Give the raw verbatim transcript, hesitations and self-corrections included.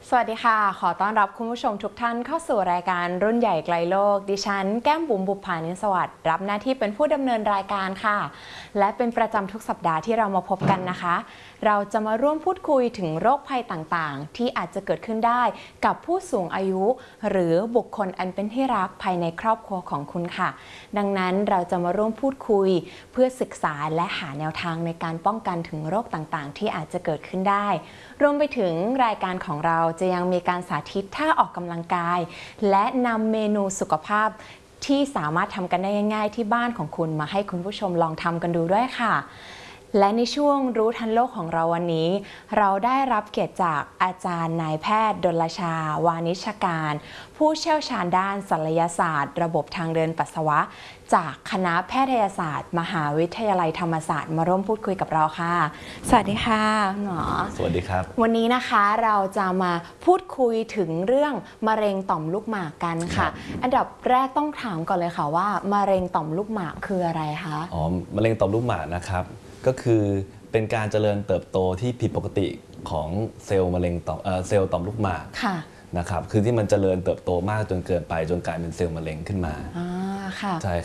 สวัสดีค่ะขอต้อนรับคุณผู้ชมทุกท่านเข้าสู่รายการรุ่นใหญ่ไกลโลกดิฉันแก้มบุ๋มบุภานินสวัสดิ์รับหน้าที่เป็นผู้ดำเนินรายการค่ะและเป็นประจำทุกสัปดาห์ที่เรามาพบกันนะคะเราจะมาร่วมพูดคุยถึงโรคภัยต่างๆที่อาจจะเกิดขึ้นได้กับผู้สูงอายุหรือบุคคลอันเป็นที่รักภายในครอบครัวของคุณค่ะดังนั้นเราจะมาร่วมพูดคุยเพื่อศึกษาและหาแนวทางในการป้องกันถึงโรคต่างๆที่อาจจะเกิดขึ้นได้รวมไปถึงรายการของเราจะยังมีการสาธิตท่าออกกำลังกายและนำเมนูสุขภาพที่สามารถทำกันได้ง่ายๆที่บ้านของคุณมาให้คุณผู้ชมลองทำกันดูด้วยค่ะและในช่วงรู้ทันโลกของเราวันนี้เราได้รับเกียรติจากอาจารย์นายแพทย์ดลชาวานิชการผู้เชี่ยวชาญด้านศัลยศาสตร์ ระบบทางเดินปัสสาวะจากคณะแพทยศาสตร์ มหาวิทยาลัยธรรมศาสตร์มาร่วมพูดคุยกับเราค่ะสวัสดีค่ะหมอสวัสดีครับวันนี้นะคะเราจะมาพูดคุยถึงเรื่องมะเร็งต่อมลูกหมากกันค่ะอันดับแรกต้องถามก่อนเลยค่ะว่ามะเร็งต่อมลูกหมากคืออะไรคะอ๋อมะเร็งต่อมลูกหมากนะครับก็คือเป็นการเจริญเติบโตที่ผิดปกติของเซลล์มะเร็งต่อมเซลล์ต่อมลูกหมากนะครับคือที่มันเจริญเติบโตมากจนเกินไปจนกลายเป็นเซลล์มะเร็งขึ้นมาอ่าค่ะใช่